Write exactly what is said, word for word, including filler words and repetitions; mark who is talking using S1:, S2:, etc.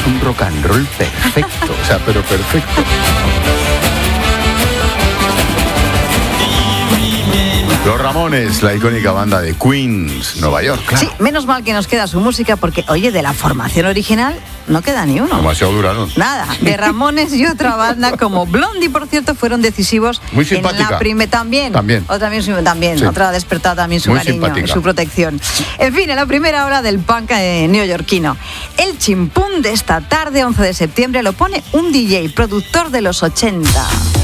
S1: un rock and roll perfecto, o sea, pero perfecto. Los Ramones, la icónica banda de Queens, Nueva York, claro.
S2: Sí, menos mal que nos queda su música porque, oye, de la formación original no queda ni uno.
S1: Demasiado dura, ¿no?
S2: Nada, de Ramones y otra banda como Blondie, por cierto, fueron decisivos.
S1: Muy simpática.
S2: En la prime también.
S1: También.
S2: O también, también
S1: Sí.
S2: otra ha despertado también su
S1: Muy
S2: cariño,
S1: simpática.
S2: su protección. En fin, en la primera hora del punk eh, neoyorquino. El chimpún de esta tarde, once de septiembre, lo pone un D J, productor de los ochenta.